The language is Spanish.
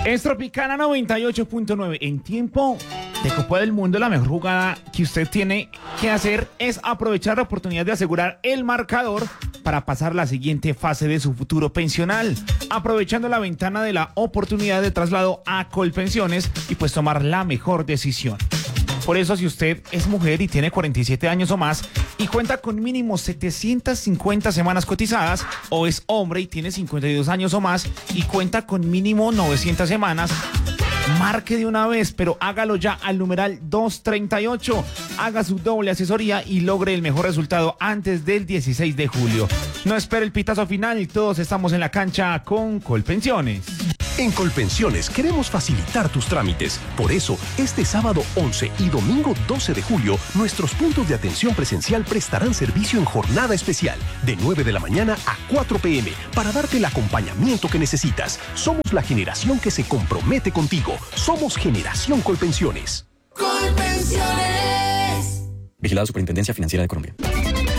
Es Tropicana 98.9. En tiempo de Copa del Mundo, la mejor jugada que usted tiene que hacer es aprovechar la oportunidad de asegurar el marcador para pasar la siguiente fase de su futuro pensional, aprovechando la ventana de la oportunidad de traslado a Colpensiones y pues tomar la mejor decisión. Por eso, si usted es mujer y tiene 47 años o más y cuenta con mínimo 750 semanas cotizadas, o es hombre y tiene 52 años o más y cuenta con mínimo 900 semanas, marque de una vez, pero hágalo ya al numeral 238. Haga su doble asesoría y logre el mejor resultado antes del 16 de julio. No espere el pitazo final, todos estamos en la cancha con Colpensiones. En Colpensiones queremos facilitar tus trámites. Por eso, este sábado 11 y domingo 12 de julio, nuestros puntos de atención presencial prestarán servicio en jornada especial, de 9 de la mañana a 4 p.m., para darte el acompañamiento que necesitas. Somos la generación que se compromete contigo. Somos Generación Colpensiones. Colpensiones. Vigilado Superintendencia Financiera de Colombia.